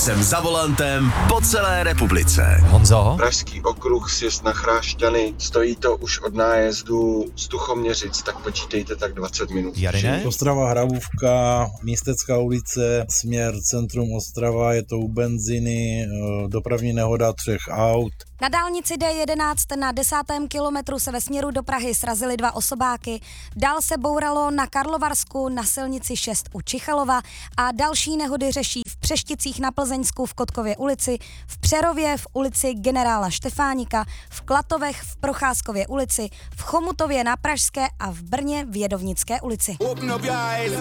Jsem za volantem po celé republice. Honzo? Pražský okruh, sjezd na Chrášťany, stojí to už od nájezdu Stuchoměřic, tak počítejte tak 20 minut. Jarine? Ostrava Hrabůvka, Místecká ulice, směr centrum Ostrava, je to u benzíny, dopravní nehoda 3 aut. Na dálnici D11 na 10. kilometru se ve směru do Prahy srazily 2 osobáky. Dál se bouralo na Karlovarsku na silnici 6 u Čichalova a další nehody řeší v Přešticích na Plzeňsku v Kotkově ulici, v Přerově v ulici generála Štefánika, v Klatovech v Procházkově ulici, v Chomutově na Pražské a v Brně v Jedovnické ulici.